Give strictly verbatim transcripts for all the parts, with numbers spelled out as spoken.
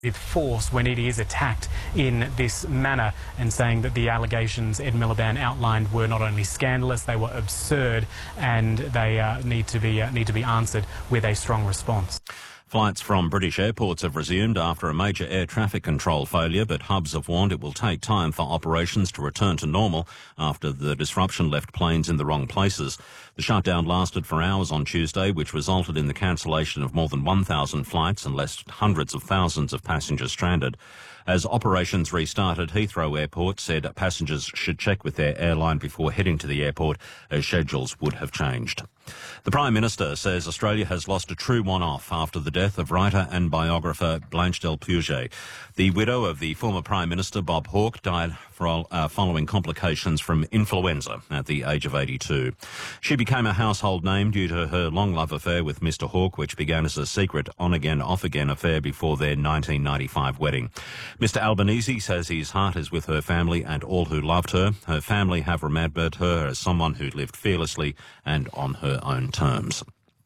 with force when it is attacked in this manner, and saying that the allegations Ed Miliband outlined were not only scandalous, they were absurd, and they uh, need to be uh, need to be answered with a strong response. Flights from British airports have resumed after a major air traffic control failure, but hubs have warned it will take time for operations to return to normal after the disruption left planes in the wrong places. The shutdown lasted for hours on Tuesday, which resulted in the cancellation of more than one thousand flights and left hundreds of thousands of passengers stranded. As operations restarted, Heathrow Airport said passengers should check with their airline before heading to the airport, as schedules would have changed. The Prime Minister says Australia has lost a true one-off after the death of writer and biographer Blanche Del Puget. The widow of the former Prime Minister, Bob Hawke, died for, uh, following complications from influenza at the age of eighty-two. She became a household name due to her long love affair with Mister Hawke, which began as a secret on-again, off-again affair before their nineteen ninety-five wedding. Mister Albanese says his heart is with her family and all who loved her. Her family have remembered her as someone who lived fearlessly and on her own terms.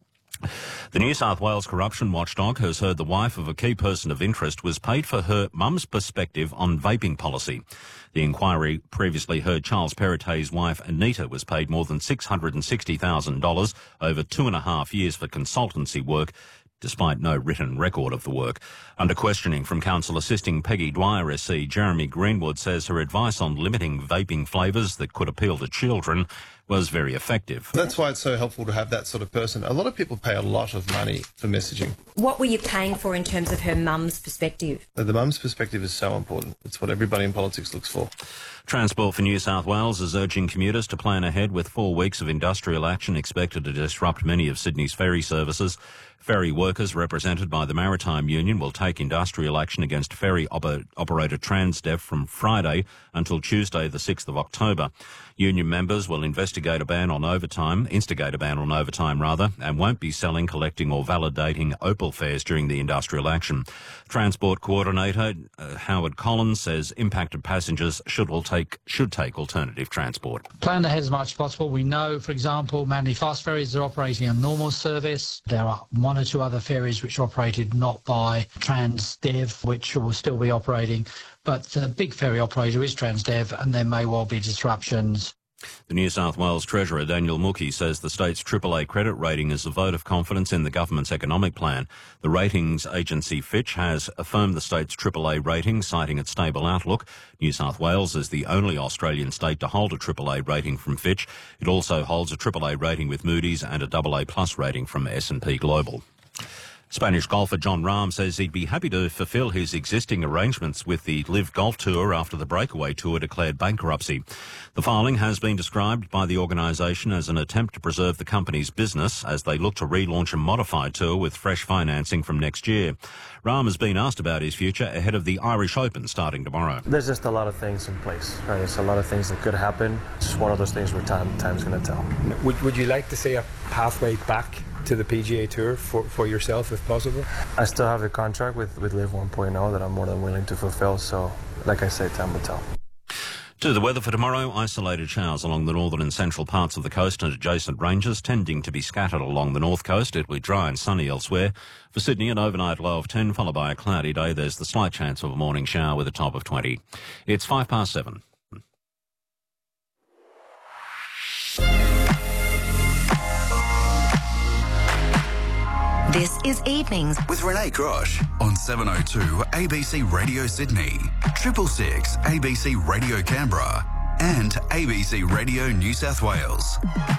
The New South Wales corruption watchdog has heard the wife of a key person of interest was paid for her mum's perspective on vaping policy. The inquiry previously heard Charles Perrottet's wife Anita was paid more than six hundred sixty thousand dollars over two and a half years for consultancy work, despite no written record of the work. Under questioning from counsel assisting Peggy Dwyer S C, Jeremy Greenwood says her advice on limiting vaping flavours that could appeal to children was very effective. That's why it's so helpful to have that sort of person. A lot of people pay a lot of money for messaging. What were you paying for in terms of her mum's perspective? The mum's perspective is so important. It's what everybody in politics looks for. Transport for New South Wales is urging commuters to plan ahead with four weeks of industrial action expected to disrupt many of Sydney's ferry services. Ferry workers, represented by the Maritime Union, will take industrial action against ferry op- operator Transdev from Friday until Tuesday, the sixth of October. Union members will investigate a ban on overtime, instigate a ban on overtime rather, and won't be selling, collecting or validating Opal fares during the industrial action. Transport Coordinator uh, Howard Collins says impacted passengers should all take should take alternative transport. Plan ahead as much as possible. We know, for example, Manly Fast Ferries are operating on normal service. There are one or two other ferries which are operated not by Transdev, which will still be operating. But the big ferry operator is Transdev, and there may well be disruptions. The New South Wales Treasurer Daniel Mookhey says the state's triple A credit rating is a vote of confidence in the government's economic plan. The ratings agency Fitch has affirmed the state's triple A rating, citing its stable outlook. New South Wales is the only Australian state to hold a triple A rating from Fitch. It also holds a triple A rating with Moody's and a double A plus rating from S and P Global. Spanish golfer Jon Rahm says he'd be happy to fulfil his existing arrangements with the Live Golf Tour after the Breakaway Tour declared bankruptcy. The filing has been described by the organisation as an attempt to preserve the company's business as they look to relaunch a modified tour with fresh financing from next year. Rahm has been asked about his future ahead of the Irish Open starting tomorrow. There's just a lot of things in place, right? There's a lot of things that could happen. It's just one of those things where time time's going to tell. Would, would you like to see a pathway back to the P G A Tour for, for yourself if possible? I still have a contract with, with Live one point oh that I'm more than willing to fulfill, so like I say, time will tell. To the weather for tomorrow, isolated showers along the northern and central parts of the coast and adjacent ranges, tending to be scattered along the north coast. It will be dry and sunny elsewhere. For Sydney, an overnight low of ten, followed by a cloudy day. There's the slight chance of a morning shower with a top of twenty. It's five past seven. This is Evenings with Renee Grosh on seven oh two A B C Radio Sydney, triple six A B C Radio Canberra, and A B C Radio New South Wales.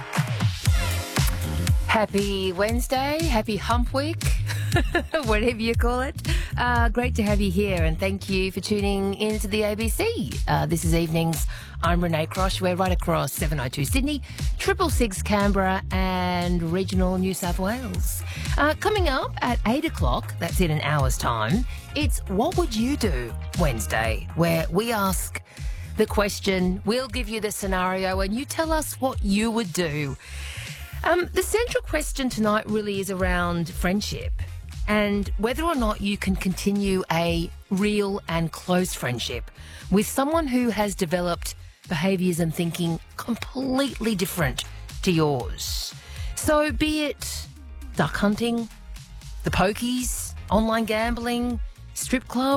Happy Wednesday, happy hump week, whatever you call it. Uh, great to have you here, and thank you for tuning into the A B C. Uh, this is Evenings. I'm Renee Grosh. We're right across seven oh two Sydney, triple six Canberra, and regional New South Wales. Uh, coming up at eight o'clock, that's in an hour's time, it's What Would You Do Wednesday, where we ask the question, we'll give you the scenario, and you tell us what you would do. Um, the central question tonight really is around friendship and whether or not you can continue a real and close friendship with someone who has developed behaviours and thinking completely different to yours. So be it duck hunting, the pokies, online gambling, strip club